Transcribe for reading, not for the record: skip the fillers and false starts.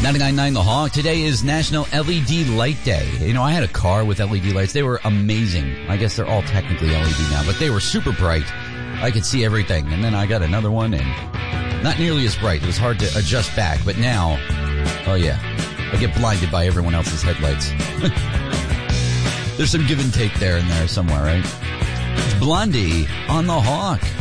99.9 The Hawk. Today is National LED Light Day. You know, I had a car with LED lights. They were amazing. I guess they're all technically LED now, but they were super bright. I could see everything. And then I got another one and not nearly as bright. It was hard to adjust back. But now, oh yeah, I get blinded by everyone else's headlights. There's some give and take there and there somewhere, right? It's Blondie on The Hawk.